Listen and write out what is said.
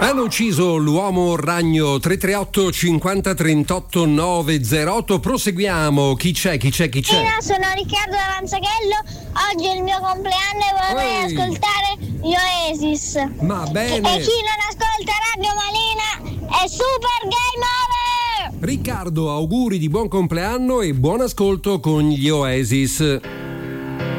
Hanno ucciso l'uomo ragno. 338 50 38 908. Proseguiamo. Chi c'è? Sono Riccardo da Vanzachello. Oggi è il mio compleanno e vorrei ascoltare gli Oasis. Ma bene. E chi non ascolta Radio Malina è Super Game Over. Riccardo, auguri di buon compleanno e buon ascolto con gli Oasis.